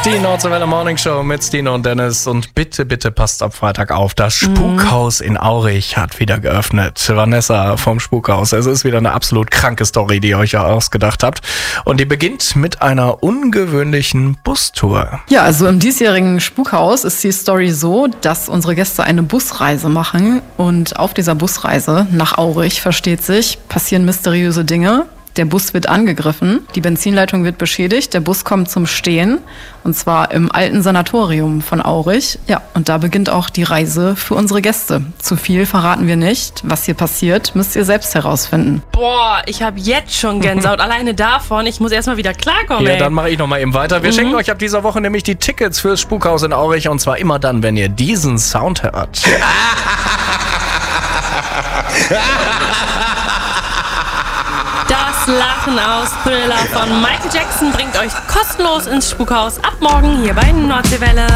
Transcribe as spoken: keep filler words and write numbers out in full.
Die Nordseewelle Morning Show mit Stine und Dennis. Und bitte, bitte passt ab Freitag auf. Das Spukhaus in Aurich hat wieder geöffnet. Vanessa vom Spukhaus. Es ist wieder eine absolut kranke Story, die ihr euch ja ausgedacht habt. Und die beginnt mit einer ungewöhnlichen Bustour. Ja, also im diesjährigen Spukhaus ist die Story so, dass unsere Gäste eine Busreise machen. Und auf dieser Busreise nach Aurich, versteht sich, passieren mysteriöse Dinge. Der Bus wird angegriffen, die Benzinleitung wird beschädigt, der Bus kommt zum Stehen und zwar im alten Sanatorium von Aurich. Ja, und da beginnt auch die Reise für unsere Gäste. Zu viel verraten wir nicht. Was hier passiert, müsst ihr selbst herausfinden. Boah, ich habe jetzt schon Gänsehaut. Alleine davon, ich muss erstmal wieder klarkommen. Ja, ey. dann mache ich nochmal eben weiter. Wir Mhm. schenken euch ab dieser Woche nämlich die Tickets fürs Spukhaus in Aurich und zwar immer dann, wenn ihr diesen Sound hört. Das Lachen aus Thriller von Michael Jackson bringt euch kostenlos ins Spukhaus ab morgen hier bei Nordseewelle.